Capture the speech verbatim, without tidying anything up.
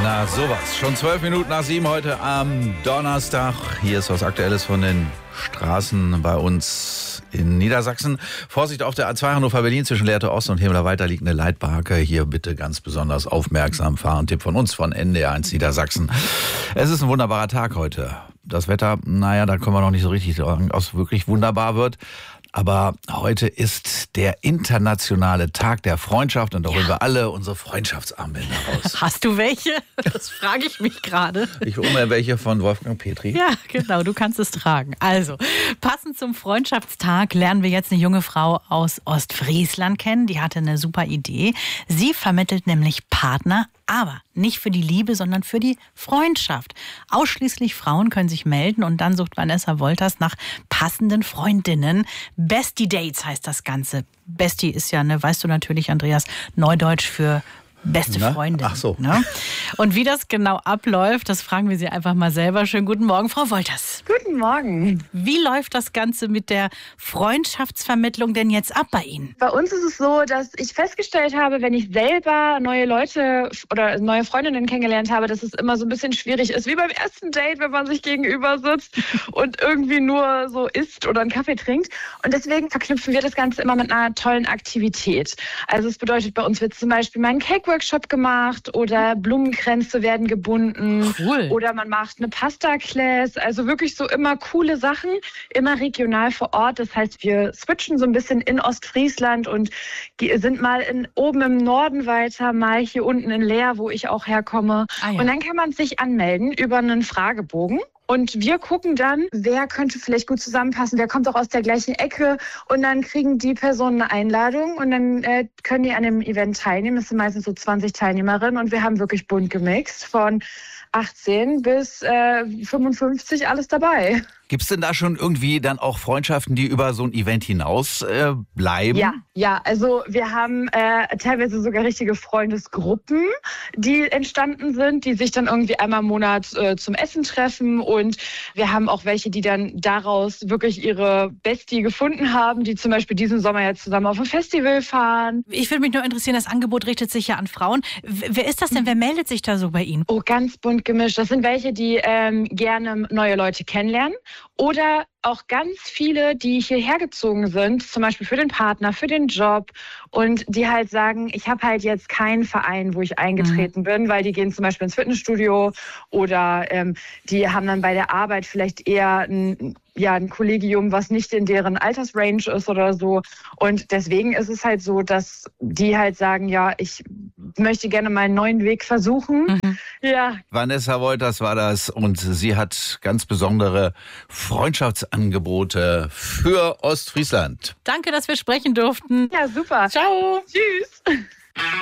Na sowas, schon zwölf Minuten nach sieben heute am Donnerstag. Hier ist was Aktuelles von den Straßen bei uns in Niedersachsen. Vorsicht auf der A zwei Hannover-Berlin zwischen Lehrte Ost und Hemler weiter liegt eine Leitbarke. Hier bitte ganz besonders aufmerksam fahren. Tipp von uns von N D R eins Niedersachsen. Es ist ein wunderbarer Tag heute. Das Wetter, naja, da können wir noch nicht so richtig sagen, ob es wirklich wunderbar wird. Aber heute ist der internationale Tag der Freundschaft und da holen Ja. wir alle unsere Freundschaftsarmbänder raus. Hast du welche? Das frage ich mich gerade. Ich hole mir welche von Wolfgang Petri. Ja, genau, du kannst es tragen. Also, passend zum Freundschaftstag lernen wir jetzt eine junge Frau aus Ostfriesland kennen. Die hatte eine super Idee. Sie vermittelt nämlich Partner, aber nicht für die Liebe, sondern für die Freundschaft. Ausschließlich Frauen können sich melden und dann sucht Vanessa Wolters nach passenden Freundinnen. Bestie Dates heißt das Ganze. Bestie ist ja, ne, weißt du natürlich, Andreas, Neudeutsch für beste Na? Freundin. Ach so. Ne? Und wie das genau abläuft, das fragen wir sie einfach mal selber. Schönen guten Morgen, Frau Wolters. Guten Morgen. Wie läuft das Ganze mit der Freundschaftsvermittlung denn jetzt ab bei Ihnen? Bei uns ist es so, dass ich festgestellt habe, wenn ich selber neue Leute oder neue Freundinnen kennengelernt habe, dass es immer so ein bisschen schwierig ist, wie beim ersten Date, wenn man sich gegenüber sitzt und irgendwie nur so isst oder einen Kaffee trinkt. Und deswegen verknüpfen wir das Ganze immer mit einer tollen Aktivität. Also es bedeutet, bei uns wird zum Beispiel mal ein Cake-Workshop gemacht oder Blumenkränze werden gebunden. Cool. Oder man macht eine Pasta-Class. Also wirklich so immer coole Sachen, immer regional vor Ort. Das heißt, wir switchen so ein bisschen in Ostfriesland und sind mal in, oben im Norden weiter, mal hier unten in Leer, wo ich auch herkomme. Ah, ja. Und dann kann man sich anmelden über einen Fragebogen. Und wir gucken dann, wer könnte vielleicht gut zusammenpassen, wer kommt auch aus der gleichen Ecke. Und dann kriegen die Personen eine Einladung und dann äh, können die an dem Event teilnehmen. Es sind meistens so zwanzig Teilnehmerinnen und wir haben wirklich bunt gemixt von achtzehn bis äh, fünfundfünfzig, alles dabei. Gibt es denn da schon irgendwie dann auch Freundschaften, die über so ein Event hinaus äh, bleiben? Ja, ja, also wir haben äh, teilweise sogar richtige Freundesgruppen, die entstanden sind, die sich dann irgendwie einmal im Monat äh, zum Essen treffen. Und wir haben auch welche, die dann daraus wirklich ihre Bestie gefunden haben, die zum Beispiel diesen Sommer jetzt zusammen auf ein Festival fahren. Ich würde mich nur interessieren, das Angebot richtet sich ja an Frauen. W- Wer ist das denn? Wer meldet sich da so bei Ihnen? Oh, ganz bunt gemischt. Das sind welche, die ähm, gerne neue Leute kennenlernen. Oder auch ganz viele, die hierher gezogen sind, zum Beispiel für den Partner, für den Job und die halt sagen, ich habe halt jetzt keinen Verein, wo ich eingetreten mhm. bin, weil die gehen zum Beispiel ins Fitnessstudio oder ähm, die haben dann bei der Arbeit vielleicht eher ein, ja, ein Kollegium, was nicht in deren Altersrange ist oder so. Und deswegen ist es halt so, dass die halt sagen, ja, ich möchte gerne mal einen neuen Weg versuchen. Mhm. Ja. Vanessa Wolters war das und sie hat ganz besondere Freundschaftsangebote für Ostfriesland. Danke, dass wir sprechen durften. Ja, super. Ciao. Tschüss.